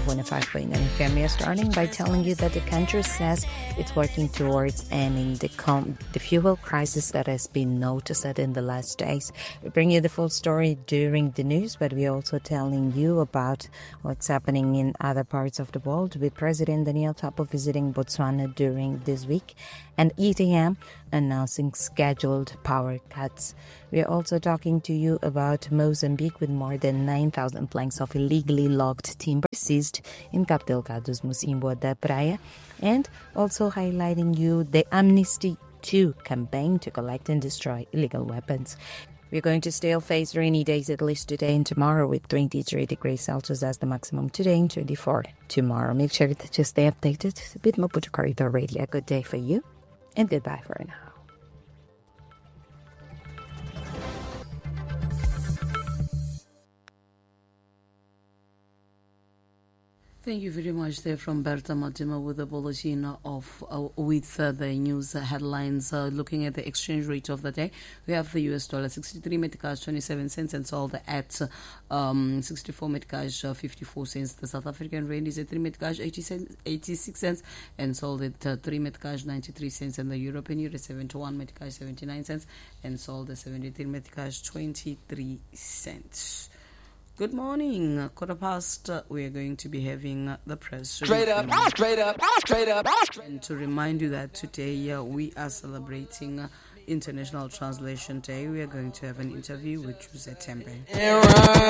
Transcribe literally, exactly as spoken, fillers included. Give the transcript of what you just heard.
one oh five point nine F M. We are starting by telling you that the country says it's working towards ending the, com- the fuel crisis that has been noticed in the last days. We bring you the full story during the news, but we're also telling you about what's happening in other parts of the world, with President Daniel Tapo visiting Botswana during this week and E T M announcing scheduled power cuts. We are also talking to you about Mozambique, with more than nine thousand planks of illegally logged timber seized in Cabo Delgado's Mocimboa da Praia, and also highlighting you the Amnesty two campaign to collect and destroy illegal weapons. We're going to still face rainy days at least today and tomorrow, with twenty-three degrees Celsius as the maximum today and twenty-four tomorrow. Make sure that you stay updated. It's a bit Maputo Corridor Radio. A good day for you, and goodbye for now. Thank you very much there from Berta Matima with the bulletin of uh, with uh, the news headlines. Uh, looking at the exchange rate of the day, we have the U S dollar sixty-three metcash twenty-seven cents and sold at um, sixty-four metcash uh, fifty-four cents. The South African rand is at three metcash eighty-six cents and sold at uh, three metcash ninety-three cents. And the European euro seventy-one metcash seventy-nine cents and sold at seventy-three metcash twenty-three cents. Good morning. Quarter past, uh, we are going to be having uh, the press. Straight up, straight up, straight up. And to remind you that today uh, we are celebrating uh, International Translation Day. We are going to have an interview with Jose Tembe.